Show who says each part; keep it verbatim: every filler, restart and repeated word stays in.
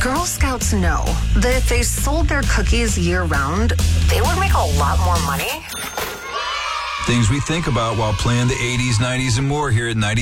Speaker 1: Girl Scouts know that if they sold their cookies year-round, they would make a lot more money.
Speaker 2: Things we think about while playing the eighties, nineties, and more here at ninety.